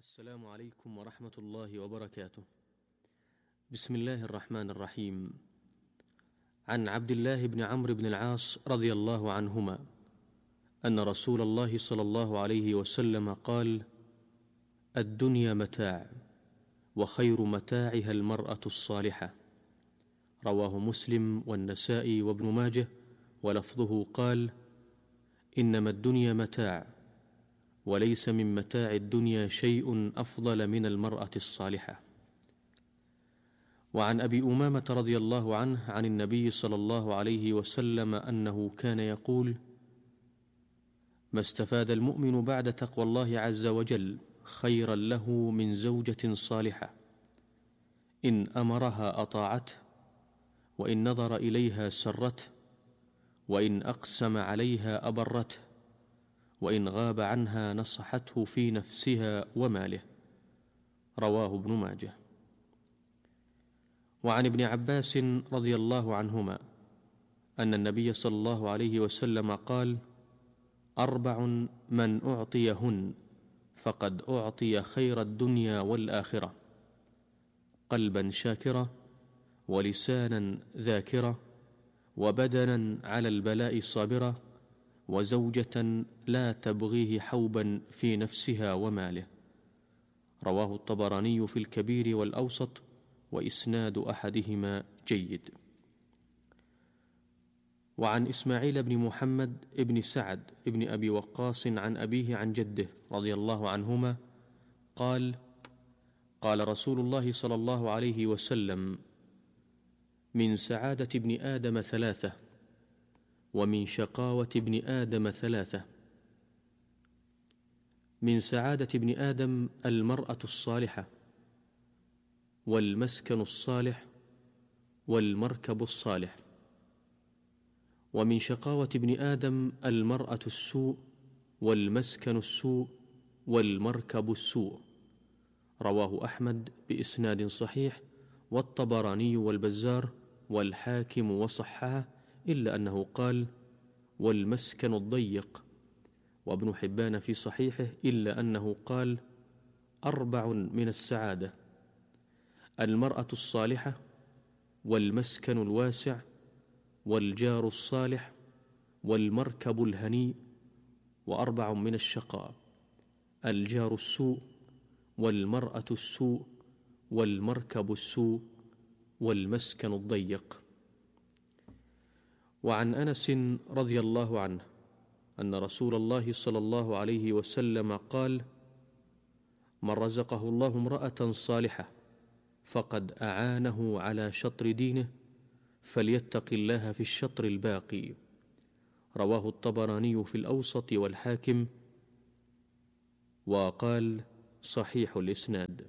السلام عليكم ورحمة الله وبركاته. بسم الله الرحمن الرحيم. عن عبد الله بن عمرو بن العاص رضي الله عنهما أن رسول الله صلى الله عليه وسلم قال: الدنيا متاع، وخير متاعها المرأة الصالحة. رواه مسلم والنسائي وابن ماجه، ولفظه قال: إنما الدنيا متاع، وليس من متاع الدنيا شيء أفضل من المرأة الصالحة. وعن أبي أمامة رضي الله عنه عن النبي صلى الله عليه وسلم أنه كان يقول: ما استفاد المؤمن بعد تقوى الله عز وجل خيرا له من زوجة صالحة، إن أمرها أطاعته، وإن نظر إليها سرته، وإن أقسم عليها أبرته، وإن غاب عنها نصحته في نفسها وماله. رواه ابن ماجه. وعن ابن عباس رضي الله عنهما أن النبي صلى الله عليه وسلم قال: أربع من أعطيهن فقد أعطي خير الدنيا والآخرة: قلبا شاكرا، ولسانا ذاكرا، وبدنا على البلاء صابرا، وزوجة لا تبغيه حوبا في نفسها وماله. رواه الطبراني في الكبير والأوسط، وإسناد أحدهما جيد. وعن إسماعيل بن محمد بن سعد بن أبي وقاص عن أبيه عن جده رضي الله عنهما قال: قال رسول الله صلى الله عليه وسلم: من سعادة ابن آدم ثلاثة، ومن شقاوة ابن آدم ثلاثة. من سعادة ابن آدم المرأة الصالحة، والمسكن الصالح، والمركب الصالح. ومن شقاوة ابن آدم المرأة السوء، والمسكن السوء، والمركب السوء. رواه أحمد بإسناد صحيح، والطبراني والبزار والحاكم وصححه، إلا أنه قال: والمسكن الضيق. وابن حبان في صحيحه، إلا أنه قال: أربع من السعادة: المرأة الصالحة، والمسكن الواسع، والجار الصالح، والمركب الهنيء. وأربع من الشقاء: الجار السوء، والمرأة السوء، والمركب السوء، والمسكن الضيق. وعن أنس رضي الله عنه أن رسول الله صلى الله عليه وسلم قال: من رزقه الله امرأة صالحة فقد أعانه على شطر دينه، فليتق الله في الشطر الباقي. رواه الطبراني في الأوسط والحاكم، وقال: صحيح الإسناد.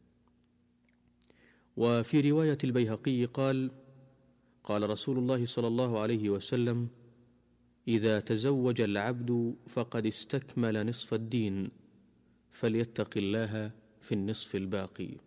وفي رواية البيهقي قال: قال رسول الله صلى الله عليه وسلم: إذا تزوج العبد فقد استكمل نصف الدين، فليتق الله في النصف الباقي.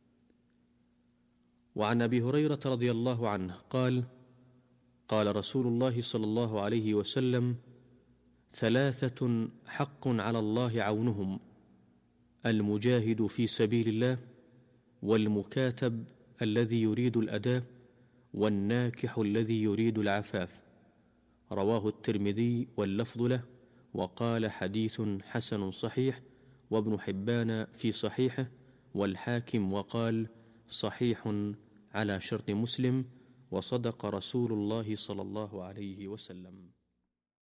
وعن أبي هريرة رضي الله عنه قال: قال رسول الله صلى الله عليه وسلم: ثلاثة حق على الله عونهم: المجاهد في سبيل الله، والمكاتب الذي يريد الأداء، والناكح الذي يريد العفاف. رواه الترمذي واللفظ له، وقال: حديث حسن صحيح. وابن حبان في صحيحه، والحاكم وقال: صحيح على شرط مسلم. وصدق رسول الله صلى الله عليه وسلم.